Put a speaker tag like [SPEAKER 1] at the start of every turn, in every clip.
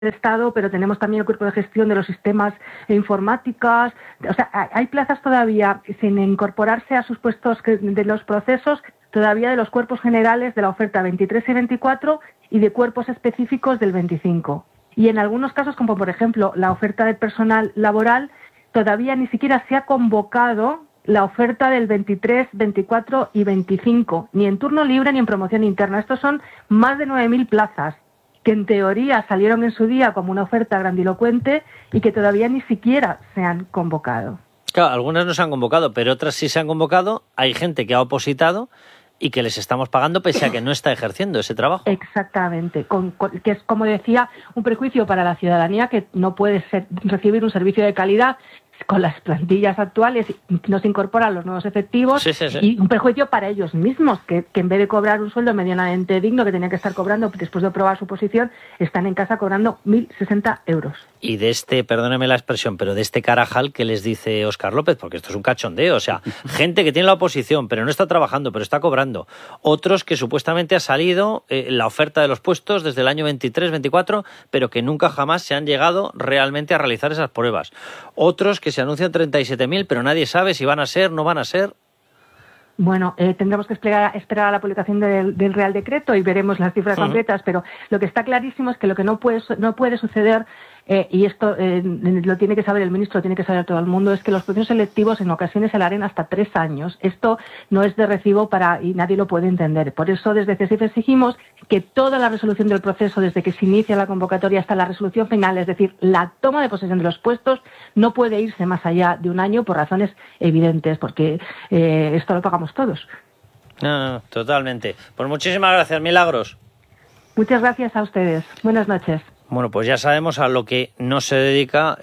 [SPEAKER 1] Estado, pero tenemos también el cuerpo de gestión de los sistemas informáticos. O sea, hay plazas todavía sin incorporarse a sus puestos de los procesos, todavía de los cuerpos generales de la oferta 23 y 24 y de cuerpos específicos del 25. Y en algunos casos, como por ejemplo la oferta de personal laboral, todavía ni siquiera se ha convocado la oferta del 23, 24 y 25, ni en turno libre ni en promoción interna. Estos son más de 9.000 plazas que en teoría salieron en su día como una oferta grandilocuente y que todavía ni siquiera se han convocado.
[SPEAKER 2] Claro, algunas no se han convocado, pero otras sí se han convocado. Hay gente que ha opositado y que les estamos pagando pese a que no está ejerciendo ese trabajo.
[SPEAKER 1] Exactamente, que es, como decía, un prejuicio para la ciudadanía que no puede recibir un servicio de calidad con las plantillas actuales, no se incorporan los nuevos efectivos,
[SPEAKER 2] sí.
[SPEAKER 1] Y un perjuicio para ellos mismos, que en vez de cobrar un sueldo medianamente digno que tenían que estar cobrando después de aprobar su posición, están en casa cobrando 1.060 euros.
[SPEAKER 2] Y de perdóneme la expresión, pero de este carajal que les dice Óscar López, porque esto es un cachondeo, o sea, gente que tiene la oposición, pero no está trabajando, pero está cobrando. Otros que supuestamente ha salido la oferta de los puestos desde el año 23, 24, pero que nunca jamás se han llegado realmente a realizar esas pruebas. Otros que se anuncian 37.000, pero nadie sabe si van a ser, no van a ser.
[SPEAKER 1] Bueno, tendremos que esperar a la publicación del Real Decreto y veremos las cifras concretas, pero lo que está clarísimo es que lo que no puede suceder, y esto lo tiene que saber el ministro, lo tiene que saber todo el mundo, es que los procesos selectivos en ocasiones se alarguen hasta 3 años. Esto no es de recibo y nadie lo puede entender. Por eso desde CESIF exigimos que toda la resolución del proceso, desde que se inicia la convocatoria hasta la resolución final, es decir, la toma de posesión de los puestos, no puede irse más allá de un año por razones evidentes, porque esto lo pagamos todos.
[SPEAKER 2] No, totalmente. Pues muchísimas gracias, Milagros.
[SPEAKER 1] Muchas gracias a ustedes. Buenas noches.
[SPEAKER 2] Bueno, pues ya sabemos a lo que no se dedica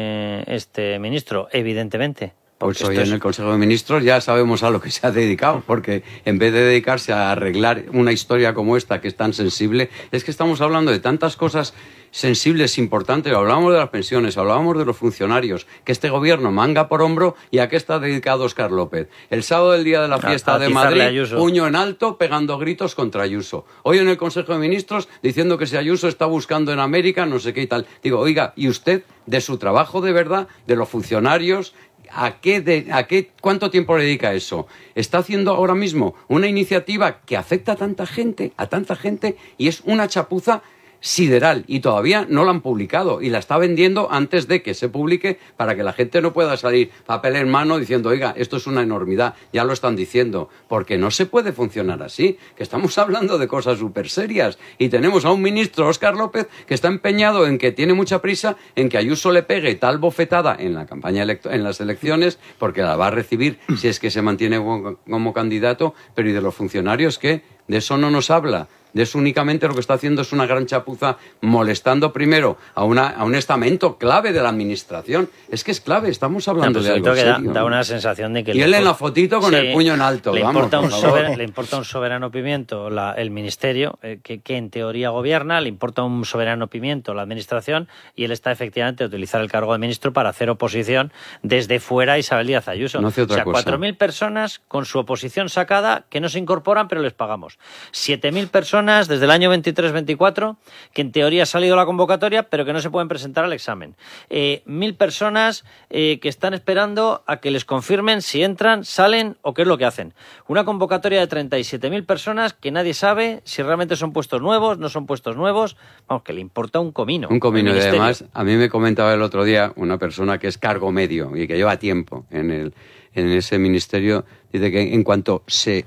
[SPEAKER 2] este ministro, evidentemente.
[SPEAKER 3] Pues hoy en el Consejo de Ministros ya sabemos a lo que se ha dedicado, porque en vez de dedicarse a arreglar una historia como esta, que es tan sensible, es que estamos hablando de tantas cosas sensibles, importantes. Hablábamos de las pensiones, hablábamos de los funcionarios, que este gobierno manga por hombro, y a qué está dedicado Óscar López. El sábado del día de la fiesta de Madrid, puño en alto, pegando gritos contra Ayuso. Hoy en el Consejo de Ministros, diciendo que si Ayuso está buscando en América, no sé qué y tal. Digo, oiga, ¿y usted, de su trabajo de verdad, de los funcionarios, cuánto tiempo le dedica a eso? Está haciendo ahora mismo una iniciativa que afecta a tanta gente, y es una chapuza sideral, y todavía no la han publicado, y la está vendiendo antes de que se publique, para que la gente no pueda salir papel en mano diciendo, oiga, esto es una enormidad. Ya lo están diciendo, porque no se puede funcionar así, que estamos hablando de cosas súper serias, y tenemos a un ministro, Óscar López, que está empeñado en que tiene mucha prisa en que Ayuso le pegue tal bofetada en la campaña en las elecciones, porque la va a recibir si es que se mantiene como candidato. Pero ¿y de los funcionarios qué? De eso no nos habla. De eso únicamente lo que está haciendo es una gran chapuza, molestando primero a un estamento clave de la administración. Es que es clave, estamos hablando de algo serio.
[SPEAKER 2] Da una sensación de que...
[SPEAKER 3] Y él en la fotito con el puño en alto.
[SPEAKER 2] Le importa un soberano pimiento el ministerio, que en teoría gobierna, le importa un soberano pimiento la administración, y él está efectivamente a utilizar el cargo de ministro para hacer oposición desde fuera a Isabel Díaz Ayuso.
[SPEAKER 3] No hace otra cosa.
[SPEAKER 2] 4.000 personas con su oposición sacada que no se incorporan, pero les pagamos. 7.000 personas desde el año 23-24 que en teoría ha salido la convocatoria, pero que no se pueden presentar al examen. 1.000 personas que están esperando a que les confirmen si entran, salen o qué es lo que hacen. Una convocatoria de 37.000 personas que nadie sabe si realmente son puestos nuevos, no son puestos nuevos. Vamos, que le importa un comino.
[SPEAKER 3] Un comino. Y además, a mí me comentaba el otro día una persona que es cargo medio y que lleva tiempo en ese ministerio, dice que en cuanto se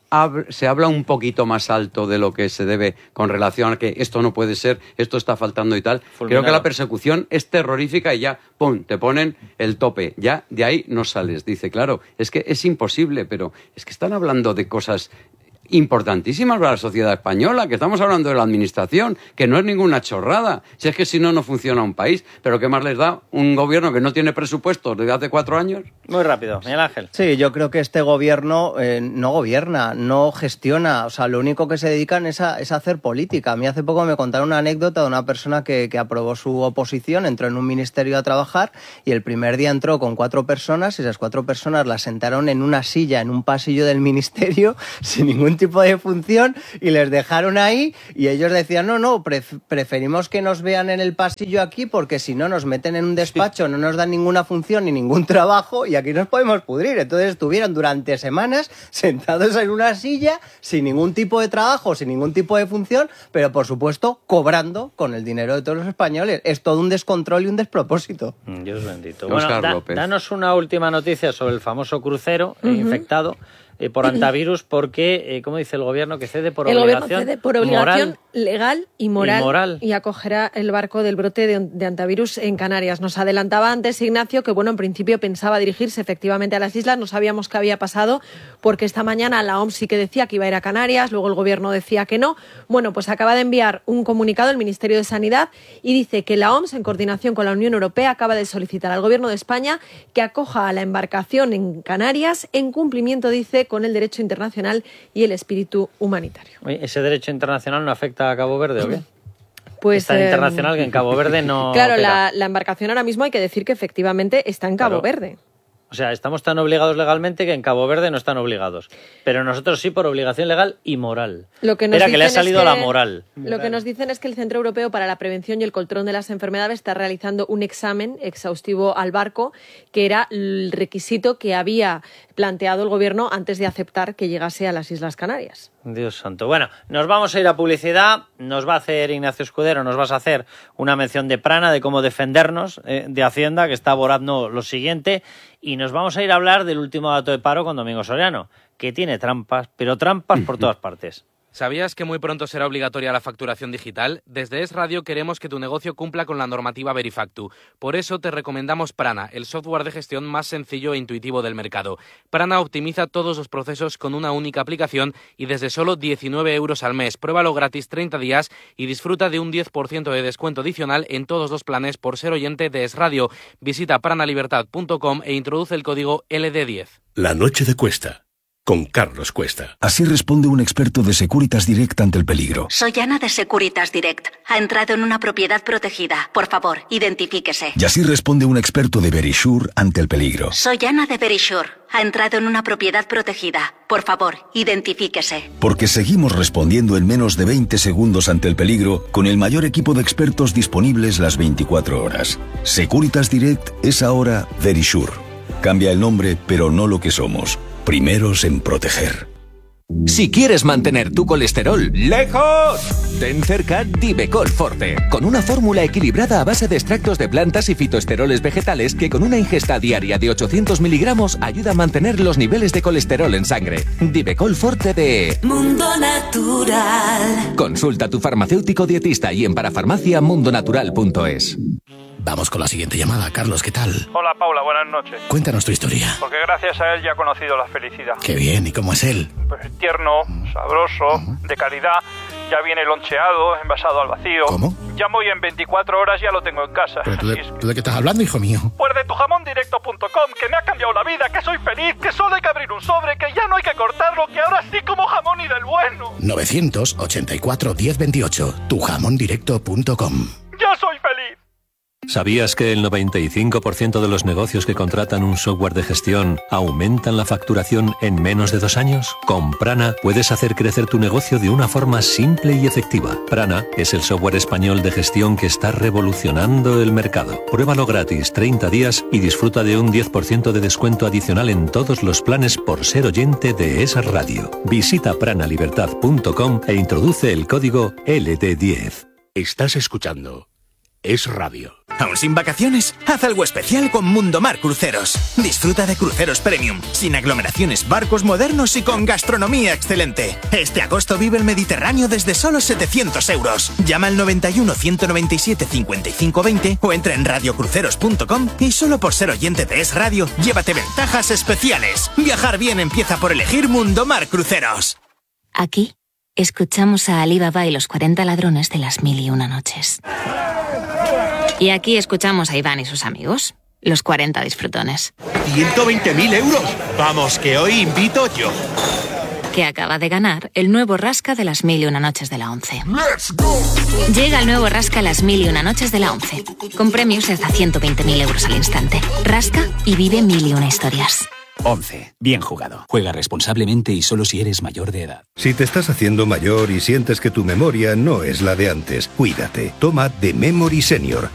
[SPEAKER 3] habla un poquito más alto de lo que se debe con relación a que esto no puede ser, esto está faltando y tal, creo que la persecución es terrorífica y ya, ¡pum!, te ponen el tope, ya de ahí no sales. Dice, claro, es que es imposible, pero es que están hablando de cosas importantísimas para la sociedad española, que estamos hablando de la administración, que no es ninguna chorrada. Si es que si no, no funciona un país. Pero ¿qué más les da un gobierno que no tiene presupuestos desde hace 4 años?
[SPEAKER 2] Muy rápido, Miguel Ángel.
[SPEAKER 4] Sí, yo creo que este gobierno no gobierna, no gestiona. O sea, lo único que se dedican es a hacer política. A mí hace poco me contaron una anécdota de una persona que aprobó su oposición, entró en un ministerio a trabajar, y el primer día entró con 4 personas, y esas 4 personas las sentaron en una silla en un pasillo del ministerio sin ningún ningún tipo de función y les dejaron ahí y ellos decían, no, preferimos que nos vean en el pasillo aquí porque si no nos meten en un despacho, no nos dan ninguna función ni ningún trabajo y aquí nos podemos pudrir. Entonces estuvieron durante semanas sentados en una silla sin ningún tipo de trabajo, sin ningún tipo de función, pero por supuesto cobrando con el dinero de todos los españoles. Es todo un descontrol y un despropósito.
[SPEAKER 2] Dios bendito. Bueno, danos una última noticia sobre el famoso crucero infectado por hantavirus, porque, como dice el gobierno, que cede por obligación
[SPEAKER 5] moral, legal y moral y acogerá el barco del brote de hantavirus en Canarias. Nos adelantaba antes Ignacio que, bueno, en principio pensaba dirigirse efectivamente a las islas, no sabíamos qué había pasado, porque esta mañana la OMS sí que decía que iba a ir a Canarias, luego el gobierno decía que no. Bueno, pues acaba de enviar un comunicado el Ministerio de Sanidad y dice que la OMS, en coordinación con la Unión Europea, acaba de solicitar al gobierno de España que acoja a la embarcación en Canarias en cumplimiento, dice, con el derecho internacional y el espíritu humanitario.
[SPEAKER 2] ¿Ese derecho internacional no afecta a Cabo Verde o qué?
[SPEAKER 5] Pues,
[SPEAKER 2] es tan internacional que en Cabo Verde no...
[SPEAKER 5] Claro, la embarcación ahora mismo hay que decir que efectivamente está en Cabo Verde.
[SPEAKER 2] O sea, estamos tan obligados legalmente que en Cabo Verde no están obligados. Pero nosotros sí por obligación legal y moral.
[SPEAKER 5] Que
[SPEAKER 2] le ha salido la moral.
[SPEAKER 5] Lo que nos dicen es que el Centro Europeo para la Prevención y el Control de las Enfermedades está realizando un examen exhaustivo al barco, que era el requisito que había planteado el gobierno antes de aceptar que llegase a las Islas Canarias.
[SPEAKER 2] Dios santo. Bueno, nos vamos a ir a publicidad. Nos va a hacer Ignacio Escudero, nos vas a hacer una mención de Prana, de cómo defendernos de Hacienda, que está abordando lo siguiente. Y nos vamos a ir a hablar del último dato de paro con Domingo Soriano, que tiene trampas, pero trampas por todas partes.
[SPEAKER 6] ¿Sabías que muy pronto será obligatoria la facturación digital? Desde Es Radio queremos que tu negocio cumpla con la normativa Verifactu. Por eso te recomendamos Prana, el software de gestión más sencillo e intuitivo del mercado. Prana optimiza todos los procesos con una única aplicación y desde solo 19 euros al mes. Pruébalo gratis 30 días y disfruta de un 10% de descuento adicional en todos los planes por ser oyente de Es Radio. Visita pranalibertad.com e introduce el código LD10.
[SPEAKER 7] La noche de Cuesta, con Carlos Cuesta.
[SPEAKER 8] Así responde un experto de Securitas Direct ante el peligro.
[SPEAKER 9] Soy Ana de Securitas Direct. Ha entrado en una propiedad protegida. Por favor, identifíquese.
[SPEAKER 8] Y así responde un experto de Verisure ante el peligro.
[SPEAKER 9] Soy Ana de Verisure. Ha entrado en una propiedad protegida. Por favor, identifíquese.
[SPEAKER 8] Porque seguimos respondiendo en menos de 20 segundos ante el peligro con el mayor equipo de expertos disponibles las 24 horas. Securitas Direct es ahora Verisure. Cambia el nombre, pero no lo que somos. Primeros en proteger.
[SPEAKER 10] Si quieres mantener tu colesterol lejos, ten cerca Divecol Forte, con una fórmula equilibrada a base de extractos de plantas y fitoesteroles vegetales que con una ingesta diaria de 800 miligramos ayuda a mantener los niveles de colesterol en sangre. Divecol Forte de
[SPEAKER 11] Mundo Natural.
[SPEAKER 10] Consulta a tu farmacéutico dietista y en parafarmaciamundonatural.es.
[SPEAKER 7] Vamos con la siguiente llamada. Carlos, ¿qué tal?
[SPEAKER 12] Hola, Paula, buenas noches.
[SPEAKER 7] Cuéntanos tu historia.
[SPEAKER 12] Porque gracias a él ya he conocido la felicidad.
[SPEAKER 7] Qué bien, ¿y cómo es él?
[SPEAKER 12] Pues tierno, sabroso, de calidad. Ya viene loncheado, envasado al vacío.
[SPEAKER 7] ¿Cómo?
[SPEAKER 12] Llamo y en 24 horas ya lo tengo en casa.
[SPEAKER 7] ¿Pero tú de qué estás hablando, hijo mío?
[SPEAKER 12] Pues de tujamondirecto.com, que me ha cambiado la vida, que soy feliz, que solo hay que abrir un sobre, que ya no hay que cortarlo, que ahora sí como jamón y del bueno.
[SPEAKER 7] 984 1028, tujamondirecto.com.
[SPEAKER 12] ¡Ya soy feliz!
[SPEAKER 13] ¿Sabías que el 95% de los negocios que contratan un software de gestión aumentan la facturación en menos de 2 años? Con Prana puedes hacer crecer tu negocio de una forma simple y efectiva. Prana es el software español de gestión que está revolucionando el mercado. Pruébalo gratis 30 días y disfruta de un 10% de descuento adicional en todos los planes por ser oyente de esa radio. Visita pranalibertad.com e introduce el código LD10.
[SPEAKER 7] Estás escuchando Es Radio.
[SPEAKER 14] ¿Aún sin vacaciones? Haz algo especial con Mundomar Cruceros. Disfruta de cruceros premium, sin aglomeraciones, barcos modernos y con gastronomía excelente. Este agosto vive el Mediterráneo desde solo 700 euros. Llama al 91 197 55 20 o entra en radiocruceros.com y solo por ser oyente de Es Radio, llévate ventajas especiales. Viajar bien empieza por elegir Mundomar Cruceros.
[SPEAKER 15] Aquí escuchamos a Ali Baba y los 40 ladrones de las 1001 noches. Y aquí escuchamos a Iván y sus amigos, los 40 disfrutones.
[SPEAKER 16] ¡120.000 euros! Vamos, que hoy invito yo.
[SPEAKER 15] Que acaba de ganar el nuevo Rasca de las 1001 noches de la 11. Llega el nuevo Rasca las 1001 noches de la 11, con premios de hasta 120.000 euros al instante. Rasca y vive 1001 historias.
[SPEAKER 17] 11. Bien jugado. Juega responsablemente y solo si eres mayor de edad.
[SPEAKER 18] Si te estás haciendo mayor y sientes que tu memoria no es la de antes, cuídate. Toma The Memory Senior.